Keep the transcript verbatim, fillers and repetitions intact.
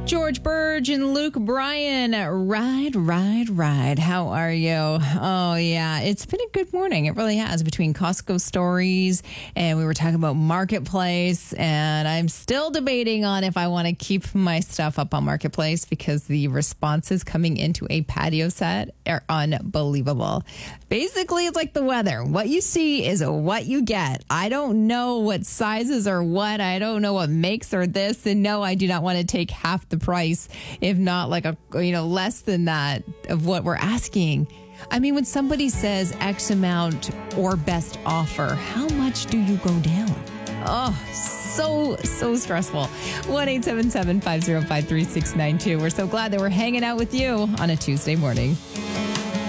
George Burge and Luke Bryan, ride, ride, ride. How are you? Oh, yeah. It's been a good morning. It really has, between Costco stories and we were talking about Marketplace. And I'm still debating on if I want to keep my stuff up on Marketplace because the responses coming into a patio set are unbelievable. Basically, it's like the weather. What you see is what you get. I don't know what sizes are what. I don't know what makes or this. And no, I do not want to take half the price, if not like a, you know, less than that of what we're asking. I mean, when somebody says X amount or best offer, how much do you go down? Oh, so, so stressful. one eight seven seven, five oh five, three six nine two. We're so glad that we're hanging out with you on a Tuesday morning.